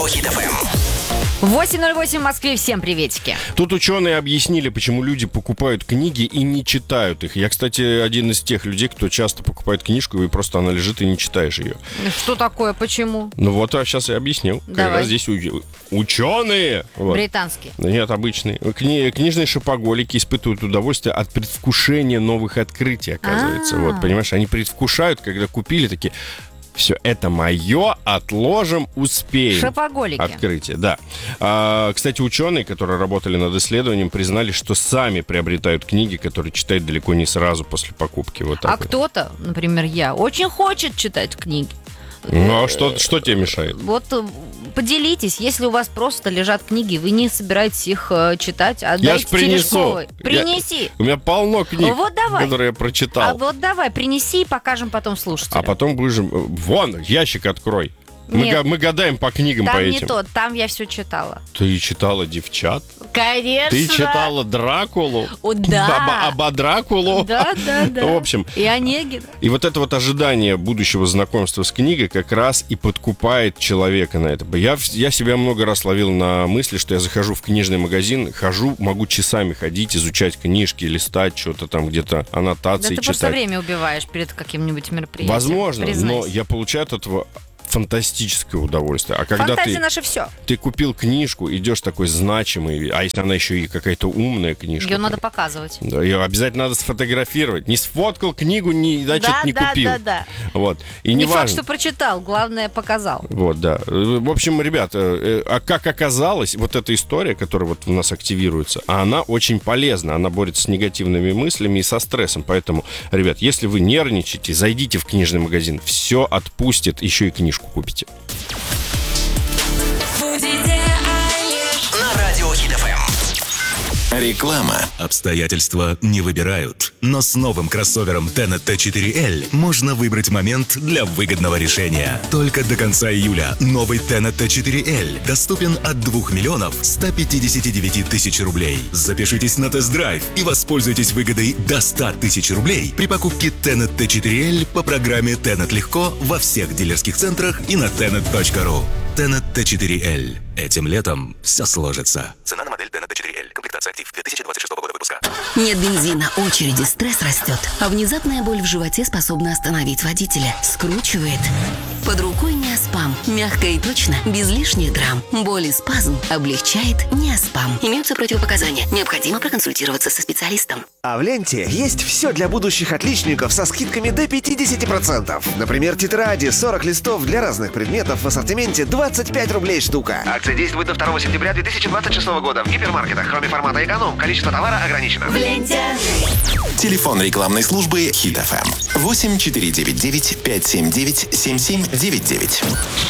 Хит ФМ. 8:08 в Москве. Всем приветики. Тут ученые объяснили, почему люди покупают книги и не читают их. Я, кстати, один из тех людей, кто часто покупает книжку, и просто она лежит, и не читаешь ее. Что такое? Почему? Ну вот, а сейчас я объяснил. Давай. Как раз здесь ученые. Вот. Британские. Нет, обычные. Книжные шопоголики испытывают удовольствие от предвкушения новых открытий, оказывается. Вот, понимаешь, они предвкушают, когда купили, такие... Все, это мое, отложим, успеем. Шопоголики. Открытие, да. Кстати, ученые, которые работали над исследованием, признали, что сами приобретают книги, которые читают далеко не сразу после покупки. Вот так А вот. кто-то, например, я, очень хочет читать книги. Ну, а что тебе мешает? Вот поделитесь, если у вас просто лежат книги, вы не собираетесь их читать, а Я ж дайте принесу. Терешковой. Принеси. У меня полно книг, Вот давай. которые я прочитал. А вот давай, принеси и покажем потом слушателям. А потом будешь... Вон, ящик открой. Нет. Мы гадаем по книгам, по Там не этим. то, там я все читала. Ты читала «Девчат»? Конечно. Ты читала «Дракулу»? О, да. Об Дракулу? Да. В общем... И Онегин. И вот это вот ожидание будущего знакомства с книгой как раз и подкупает человека на это. Я себя много раз ловил на мысли, что я захожу в книжный магазин, могу часами ходить, изучать книжки, листать что-то там, где-то аннотации Да ты читать. просто время убиваешь перед каким-нибудь мероприятием. Возможно, признайся. но я получаю от этого фантастическое удовольствие. А когда Фантазия наше все. ты купил книжку, идешь такой значимый, а если она еще и какая-то умная книжка. Ее надо показывать. Да, ее обязательно надо сфотографировать. Не сфоткал книгу, значит, не купил. Да. Вот. И Не не факт, важно. что прочитал, главное, показал. Вот, да. В общем, ребята, а как оказалось, вот эта история, которая вот у нас активируется, она очень полезна. Она борется с негативными мыслями и со стрессом. Поэтому, ребят, если вы нервничаете, зайдите в книжный магазин. Все отпустит, еще и книжку купите. На радио Хит ФМ. Реклама. Обстоятельства не выбирают, но с новым кроссовером Tennet T4L можно выбрать момент для выгодного решения. Только до конца июля новый Tennet T4L доступен от 2 миллионов 159 тысяч рублей. Запишитесь на тест-драйв и воспользуйтесь выгодой до 100 тысяч рублей при покупке Tennet T4L по программе Tennet Легко во всех дилерских центрах и на tennet.ru. Tennet T4L. Этим летом все сложится. Цена на модель Tennet T4L. Комплектация актив 2026 года выпуска. Нет бензина, очереди, стресс растет. А внезапная боль в животе способна остановить водителя. Скручивает. Под рукой Неоспам. Мягко и точно, без лишних драм. Боль и спазм облегчает Неоспам. Имеются противопоказания. Необходимо проконсультироваться со специалистом. А в ленте есть все для будущих отличников со скидками до 50%. Например, тетради 40 листов для разных предметов в ассортименте 25 рублей штука. Акция действует до 2 сентября 2026 года в гипермаркетах. Кроме формата эконом, количество товара ограничено. Телефон рекламной службы Хит ФМ. 8499 579 7799.